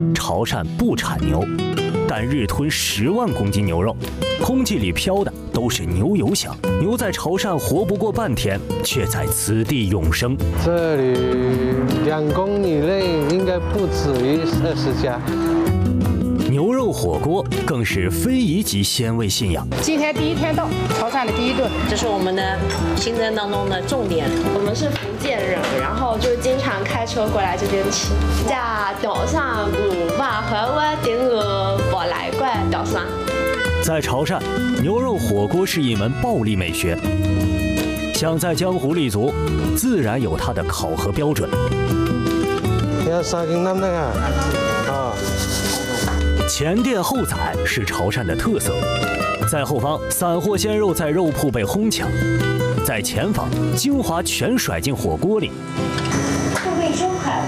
潮汕不产牛，但日吞10万公斤牛肉，空气里飘的都是牛油香。牛在潮汕活不过半天，却在此地永生。 这里2公里内应该不止于20家。 牛肉火锅更是非遗级鲜味信仰。 今天第一天到潮汕的第一顿， 这是我们的行程当中的重点。 我们是福建人，然后就经常开车过来这边吃。在岛上5万和我顶个我来怪岛上。 在潮汕，牛肉火锅是一门暴力美学，想在江湖立足，自然有它的考核标准。 要杀青那个啊。 前店后宰是潮汕的特色，在后方散货鲜肉在肉铺被哄抢，在前方精华全甩进火锅里。 后备收款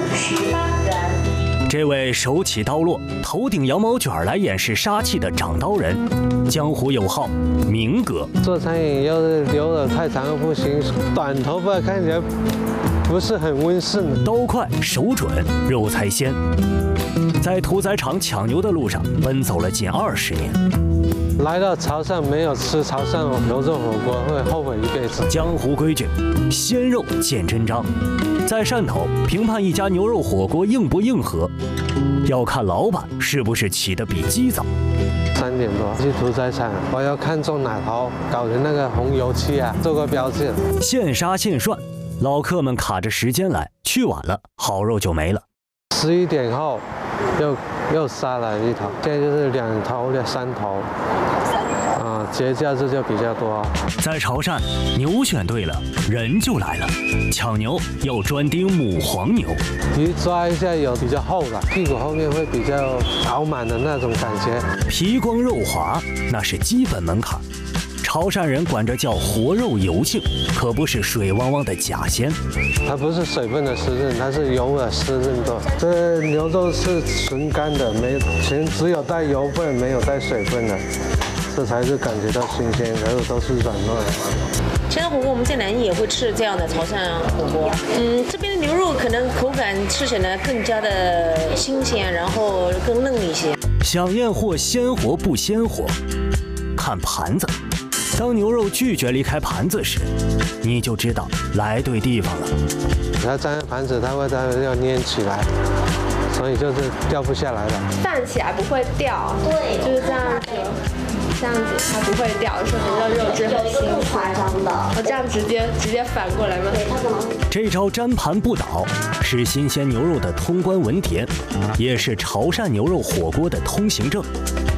58元。 这位手起刀落、头顶羊毛卷来掩饰杀气的掌刀人，江湖有号明哥。 做餐饮要是留得太长不行，短头发看起来不是很温顺。 刀快手准，肉才鲜。在屠宰场抢牛的路上奔走了近20年， 来到潮汕没有吃潮汕牛肉火锅会后悔一辈子。 江湖规矩，鲜肉见真章。在汕头评判一家牛肉火锅硬不硬核，要看老板是不是起得比鸡早。 3点多去屠宰场，我要看中哪头搞的那个红油漆啊，做个标志。 现杀现涮，老客们卡着时间来，去晚了好肉就没了。 11点后又杀了一头，现在就是2头3头，节假日就比较多。 在潮汕，牛选对了，人就来了。抢牛要专盯母黄牛， 一抓一下有比较厚的，屁股后面会比较饱满的那种感觉。 皮光肉滑，那是基本门槛。潮汕人管这叫活肉油性，可不是水汪汪的假鲜。 它不是水分的湿润，它是油的湿润多。这牛肉是纯干的，只有带油分，没有带水分的，这才是感觉到新鲜，然后都是软糯的。 其实火锅我们在南艺也会吃这样的潮汕火锅，这边的牛肉可能口感吃起来更加的新鲜，然后更嫩一些。 想验货鲜活不鲜活，看盘子。当牛肉拒绝离开盘子时，你就知道来对地方了。 它粘在盘子，它要粘起来，所以就是掉不下来了。 站起来不会掉， 对， 就是这样子，这样子它不会掉，说明肉质很新夸张的。 我这样直接反过来吗？ 这招粘盘不倒是新鲜牛肉的通关文牒，也是潮汕牛肉火锅的通行证。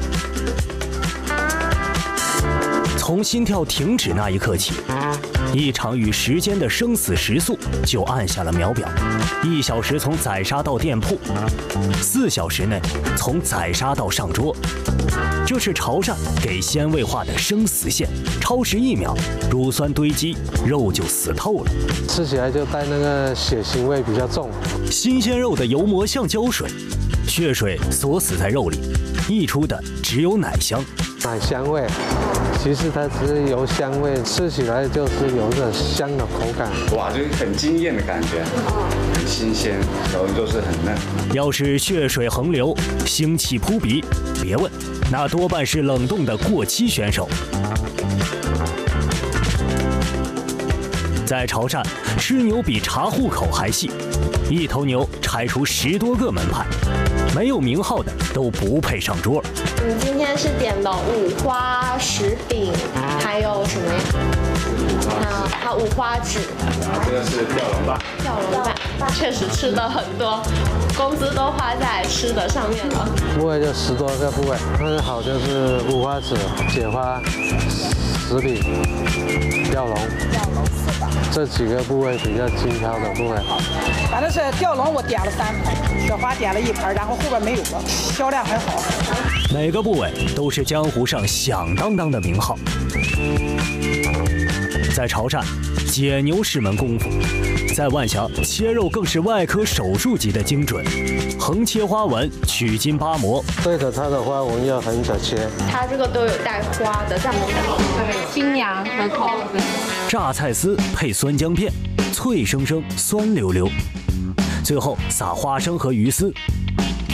从心跳停止那一刻起，一场与时间的生死时速就按下了秒表。1小时从宰杀到店铺，4小时内从宰杀到上桌。这是潮汕给鲜味化的生死线，超时1秒，乳酸堆积，肉就死透了。 吃起来就带那个血腥味比较重。 新鲜肉的油膜像胶水，血水锁死在肉里，溢出的只有奶香。 奶香味，其实它只是油香味，吃起来就是有点香的口感。 哇，就是很惊艳的感觉，很新鲜，然后就是很嫩。 要是血水横流，腥气扑鼻，别问，那多半是冷冻的过期选手。在潮汕，吃牛比查户口还细，一头牛拆出10多个门派，没有名号的都不配上桌。 我们今天是点了五花石饼，还有什么呀？还有五花趾。 这个是吊龙吧？ 吊龙板，确实吃的很多，工资都花在吃的上面了。 部位就10多个部位，那好就是五花趾、解花、石饼、吊龙。这几个部位比较精挑的部位。 反正是吊龙我点了3盘，雪花点了1盘，然后后边没有了，销量还好。 每个部位都是江湖上响当当的名号。在潮汕，解牛是门功夫；在万祥，切肉更是外科手术级的精准，横切花纹，取筋扒膜。 对着它的花纹要横着切。 它这个都有带花的，在新娘和口子。 榨菜丝配酸姜片，脆生生，酸溜溜。最后撒花生和鱼丝，